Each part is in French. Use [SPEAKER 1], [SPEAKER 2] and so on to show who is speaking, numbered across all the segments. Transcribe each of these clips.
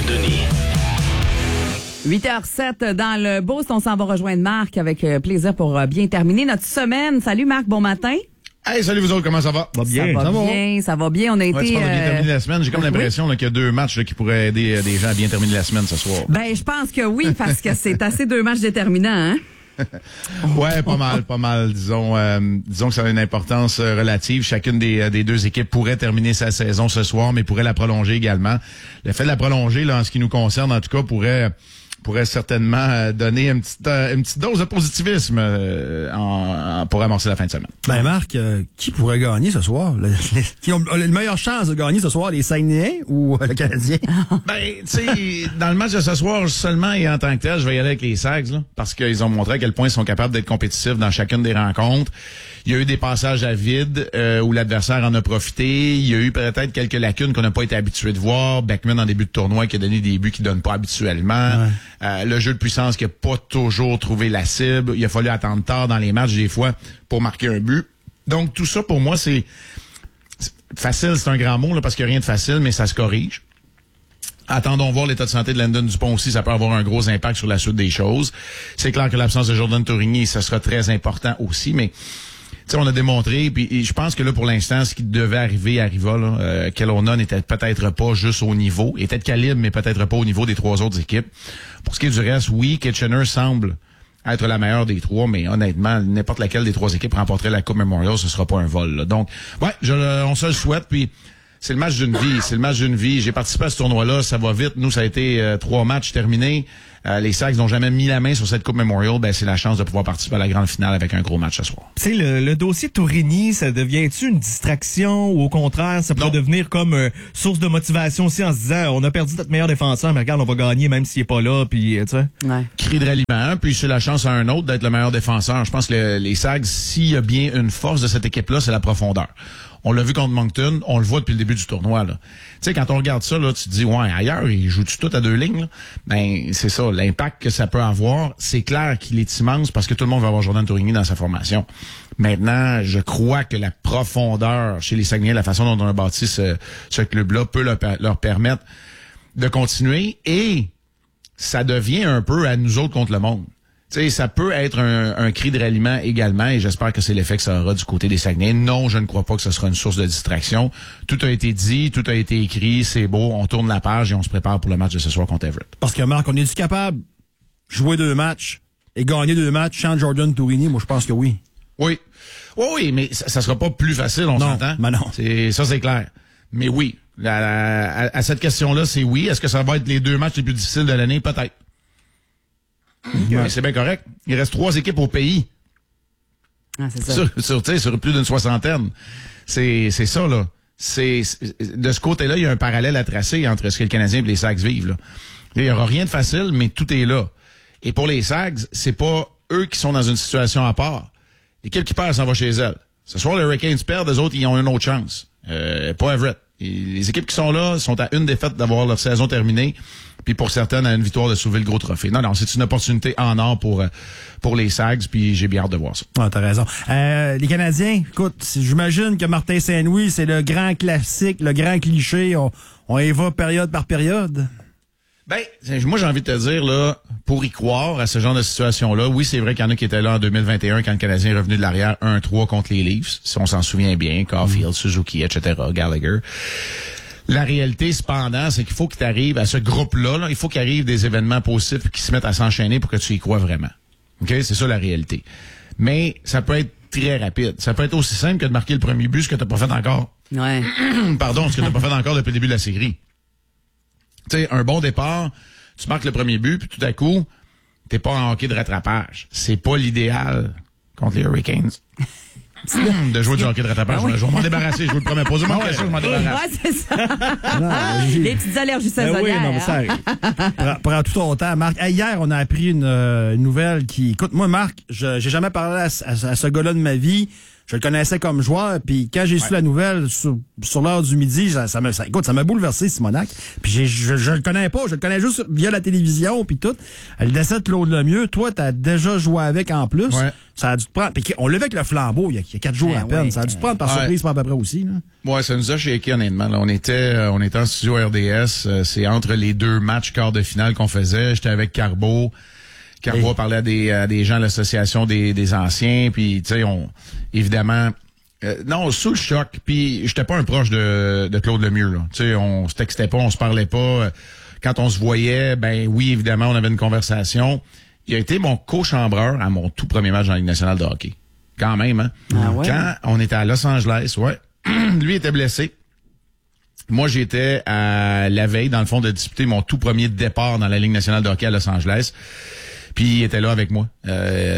[SPEAKER 1] Denis.
[SPEAKER 2] 8h07 dans le Beauce. On s'en va rejoindre Marc avec plaisir pour bien terminer notre semaine. Salut Marc, bon matin.
[SPEAKER 3] Hey, salut vous autres, comment ça va?
[SPEAKER 2] Ça va bien. On a été...
[SPEAKER 3] Tu parles de bien terminer la semaine. J'ai comme l'impression là, qu'il y a 2 matchs là, qui pourraient aider des gens à bien terminer la semaine ce soir.
[SPEAKER 2] Ben, je pense que oui, parce que c'est assez 2 matchs déterminants, hein?
[SPEAKER 3] Ouais, pas mal. Disons que ça a une importance relative. Chacune des 2 équipes pourrait terminer sa saison ce soir, mais pourrait la prolonger également. Le fait de la prolonger, là, en ce qui nous concerne, en tout cas, pourrait certainement donner une petite dose de positivisme pour amorcer la fin de semaine.
[SPEAKER 4] Ben Marc, qui pourrait gagner ce soir? Qui ont la meilleure chance de gagner ce soir, les Saguenayens ou le Canadien?
[SPEAKER 3] Ben, tu sais, dans le match de ce soir seulement et en tant que tel, je vais y aller avec les Sags, là, parce qu'ils ont montré à quel point ils sont capables d'être compétitifs dans chacune des rencontres. Il y a eu des passages à vide où l'adversaire en a profité. Il y a eu peut-être quelques lacunes qu'on n'a pas été habitués de voir. Beckman en début de tournoi qui a donné des buts qu'il donne pas habituellement. Ouais. Le jeu de puissance qui a pas toujours trouvé la cible. Il a fallu attendre tard dans les matchs des fois pour marquer un but. Donc tout ça pour moi c'est facile, c'est un grand mot là, parce qu'il n'y a rien de facile, mais ça se corrige. Attendons voir l'état de santé de Landon Dupont aussi, ça peut avoir un gros impact sur la suite des choses. C'est clair que l'absence de Jordan Tourigny, ça sera très important aussi, mais tu sais, on a démontré, puis je pense que là, pour l'instant, ce qui devait arriva, là. Kelowna n'était peut-être pas juste au niveau, était de calibre, mais peut-être pas au niveau des 3 autres équipes. Pour ce qui est du reste, oui, Kitchener semble être la meilleure des 3, mais honnêtement, n'importe laquelle des 3 équipes remporterait la Coupe Memorial, ce sera pas un vol, là. Donc, ouais, on se le souhaite, puis c'est le match d'une vie. J'ai participé à ce tournoi-là, ça va vite. Nous, ça a été 3 matchs terminés. Les Sags n'ont jamais mis la main sur cette Coupe Memorial. Ben, c'est la chance de pouvoir participer à la grande finale avec un gros match ce soir.
[SPEAKER 5] Tu sais, le dossier Tourigny, ça devient-tu une distraction ou au contraire, ça peut devenir comme source de motivation aussi en se disant, on a perdu notre meilleur défenseur, mais regarde, on va gagner même s'il est pas là, puis tu sais.
[SPEAKER 2] Ouais.
[SPEAKER 3] Cri de ralliement, puis c'est la chance à un autre d'être le meilleur défenseur. Je pense que les Sags, s'il y a bien une force de cette équipe-là, c'est la profondeur. On l'a vu contre Moncton, on le voit depuis le début du tournoi, là. Tu sais, quand on regarde ça, là, tu te dis, ouais, ailleurs, ils jouent-tu tout à 2 lignes, là? Ben, c'est ça, l'impact que ça peut avoir, c'est clair qu'il est immense parce que tout le monde va avoir Jordan Tourigny dans sa formation. Maintenant, je crois que la profondeur chez les Saguenayens, la façon dont on a bâti ce club-là peut leur permettre de continuer et ça devient un peu à nous autres contre le monde. Tu sais, ça peut être un cri de ralliement également et j'espère que c'est l'effet que ça aura du côté des Saguenayens. Non, je ne crois pas que ce sera une source de distraction. Tout a été dit, tout a été écrit, c'est beau, on tourne la page et on se prépare pour le match de ce soir contre Everett.
[SPEAKER 4] Parce que Marc, on est-tu capable de jouer 2 matchs et gagner 2 matchs sans Jordan Tourigny? Moi, je pense que oui.
[SPEAKER 3] Oui, mais ça sera pas plus facile, on s'entend?
[SPEAKER 4] Ben non.
[SPEAKER 3] C'est clair. Mais oui, à cette question-là, c'est oui. Est-ce que ça va être les 2 matchs les plus difficiles de l'année? Peut-être. Mais c'est bien correct. Il reste 3 équipes au pays.
[SPEAKER 2] Ah, c'est ça.
[SPEAKER 3] Sur plus d'une 60aine. C'est ça, là. De ce côté-là, il y a un parallèle à tracer entre ce que le Canadien et les Sags vivent, là. Il n'y aura rien de facile, mais tout est là. Et pour les Sags, c'est pas eux qui sont dans une situation à part. L'équipe qui perd s'en va chez elle. Ce soir, les Hurricanes perdent, les autres, ils ont une autre chance. Pas Everett. Et les équipes qui sont là sont à une défaite d'avoir leur saison terminée. Puis pour certaines, à une victoire de sauver le gros trophée. Non, c'est une opportunité en or pour les Sags, puis j'ai bien hâte de voir ça.
[SPEAKER 4] Ah, t'as raison. Les Canadiens, écoute, j'imagine que Martin Saint-Louis, c'est le grand classique, le grand cliché. On y va période par période.
[SPEAKER 3] Ben, moi, j'ai envie de te dire, là, pour y croire à ce genre de situation-là, oui, c'est vrai qu'il y en a qui étaient là en 2021 quand le Canadien est revenu de l'arrière 1-3 contre les Leafs, si on s'en souvient bien, Caulfield, Suzuki, etc., Gallagher. La réalité, cependant, c'est qu'il faut que tu arrives à ce groupe-là, là, il faut qu'il arrive des événements positifs qui se mettent à s'enchaîner pour que tu y crois vraiment. OK? C'est ça la réalité. Mais ça peut être très rapide. Ça peut être aussi simple que de marquer le premier but, ce que tu n'as pas fait encore.
[SPEAKER 2] Ouais.
[SPEAKER 3] Pardon, ce que tu n'as pas fait encore depuis le début de la série. Tu sais, un bon départ, tu marques le premier but, puis tout à coup, t'es pas en hockey de rattrapage. C'est pas l'idéal contre les Hurricanes. De jouer du hockey de rattrapage. Je vais m'en débarrasser, je vous le promets. Posez-moi une question, je m'en débarrasse.
[SPEAKER 2] Ouais, c'est ça. Les petites allergies saisonnières.
[SPEAKER 4] Oui, non, mais ça arrive. Prends tout ton temps, Marc. Hier, on a appris une nouvelle qui... Écoute, moi, Marc, j'ai jamais parlé à ce gars-là de ma vie. Je le connaissais comme joueur, puis quand j'ai su la nouvelle sur l'heure du midi, ça m'a bouleversé, Simonac. Puis je le connais pas, je le connais juste via la télévision, puis tout. Le décès de Claude Lemieux, toi, t'as déjà joué avec en plus.
[SPEAKER 3] Ouais.
[SPEAKER 4] Ça a dû te prendre. Puis on l'a vu avec le flambeau il y a 4 jours à peine. Ça a dû te prendre par surprise, pas à peu près aussi. Là.
[SPEAKER 3] Ouais, ça nous a shaké honnêtement. Là, on était en studio RDS. C'est entre les 2 matchs quart de finale qu'on faisait. J'étais avec Carbo. Carbo parlait à des gens de l'association des anciens. Puis tu sais, évidemment. Non, sous le choc. Puis j'étais pas un proche de Claude Lemieux. Là. Tu sais, on se textait pas, on se parlait pas. Quand on se voyait, ben oui, évidemment, on avait une conversation. Il a été mon co-chambreur à mon tout premier match dans la Ligue nationale de hockey. Quand même, hein?
[SPEAKER 2] Ah ouais?
[SPEAKER 3] Quand on était à Los Angeles, lui était blessé. Moi, j'étais à la veille, dans le fond, de disputer mon tout premier départ dans la Ligue nationale de hockey à Los Angeles. Puis il était là avec moi, dans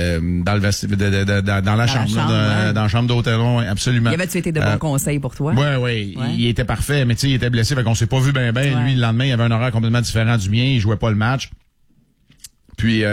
[SPEAKER 3] la chambre, dans la chambre d'hôtel, absolument.
[SPEAKER 2] Il avait-tu été de bons conseils pour toi?
[SPEAKER 3] Oui. Il était parfait, mais tu sais, il était blessé, fait qu'on s'est pas vu ben.
[SPEAKER 2] Ouais.
[SPEAKER 3] Lui, le lendemain, il avait un horaire complètement différent du mien, il jouait pas le match. Puis,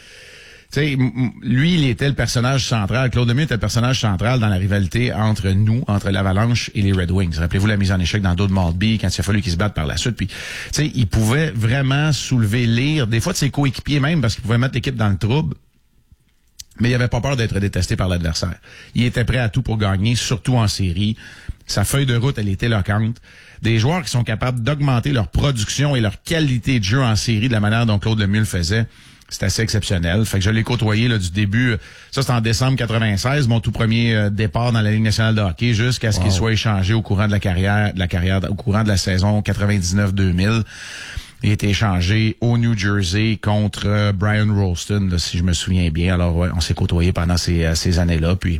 [SPEAKER 3] tu sais, lui, il était le personnage central. Claude Lemieux était le personnage central dans la rivalité entre l'Avalanche et les Red Wings. Rappelez-vous la mise en échec dans d'autres Maltby, quand il a fallu qu'ils se battent par la suite. Puis, tu sais, il pouvait vraiment soulever l'ire, des fois de ses coéquipiers même, parce qu'il pouvait mettre l'équipe dans le trouble. Mais il avait pas peur d'être détesté par l'adversaire. Il était prêt à tout pour gagner, surtout en série. Sa feuille de route, elle est éloquente. Des joueurs qui sont capables d'augmenter leur production et leur qualité de jeu en série de la manière dont Claude Lemieux le faisait. C'est assez exceptionnel. Fait que je l'ai côtoyé là, du début. Ça, c'était en décembre 96, mon tout premier départ dans la Ligue nationale de hockey, jusqu'à ce qu'il soit échangé au courant de la carrière, au courant de la saison 99-2000. Il a été échangé au New Jersey contre Brian Rolston, là, si je me souviens bien. Alors, ouais, on s'est côtoyé pendant ces années-là. Puis,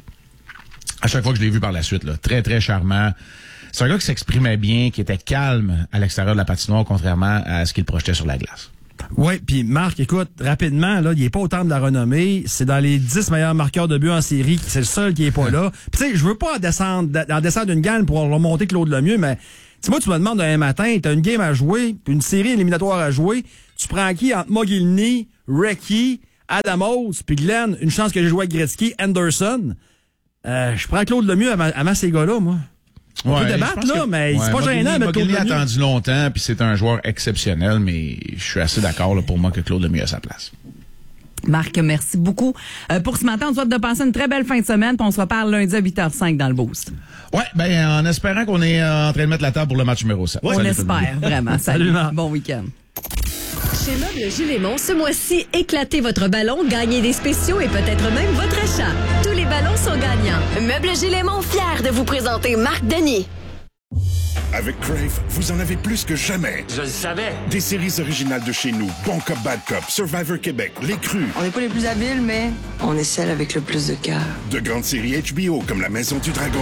[SPEAKER 3] à chaque fois que je l'ai vu par la suite, là, très, très charmant. C'est un gars qui s'exprimait bien, qui était calme à l'extérieur de la patinoire, contrairement à ce qu'il projetait sur la glace.
[SPEAKER 4] Oui, puis Marc, écoute, rapidement, là, il est pas au temps de la renommée. C'est dans les 10 meilleurs marqueurs de but en série. C'est le seul qui est pas là. Puis tu sais, je veux pas en descendre une gagne pour remonter Claude Lemieux, mais moi, tu me demandes un matin, t'as une game à jouer, une série éliminatoire à jouer, tu prends qui entre Mogilny, Recchi, Adamos, puis Glenn, une chance que j'ai joué avec Gretzky, Anderson. Je prends Claude Lemieux avant ces gars-là, moi. On peut débattre, là, mais c'est pas gênant.
[SPEAKER 3] Mogilny a attendu longtemps, puis c'est un joueur exceptionnel, mais je suis assez d'accord là, pour moi que Claude Lemieux a sa place.
[SPEAKER 2] Marc, merci beaucoup. Pour ce matin, on souhaite de passer une très belle fin de semaine, puis on se reparle lundi à 8h05 dans le Boost.
[SPEAKER 3] Ouais, ben en espérant qu'on est en train de mettre la table pour le match numéro 7.
[SPEAKER 2] On espère, vraiment. Salut.
[SPEAKER 4] Salut.
[SPEAKER 2] Bon week-end.
[SPEAKER 1] Chez Meubles Gilémont, ce mois-ci, éclatez votre ballon, gagnez des spéciaux et peut-être même votre achat. Tous les ballons sont gagnants. Meubles Gilémont, fier de vous présenter Marc Denis.
[SPEAKER 6] Avec Crave, vous en avez plus que jamais.
[SPEAKER 7] Je le savais.
[SPEAKER 6] Des séries originales de chez nous, Bon Cop, Bad Cop, Survivor Québec, Les Crus.
[SPEAKER 8] On n'est pas les plus habiles, mais on est celle avec le plus de cœur.
[SPEAKER 6] De grandes séries HBO comme La Maison du Dragon.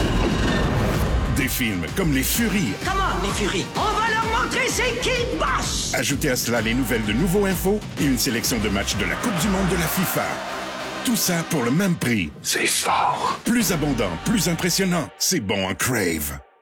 [SPEAKER 6] Des films comme Les Furies.
[SPEAKER 7] Comment, les furies? On va leur montrer c'est qui le boss!
[SPEAKER 6] Ajoutez à cela les nouvelles de Nouveau Info et une sélection de matchs de la Coupe du Monde de la FIFA. Tout ça pour le même prix.
[SPEAKER 7] C'est fort.
[SPEAKER 6] Plus abondant, plus impressionnant. C'est bon en Crave.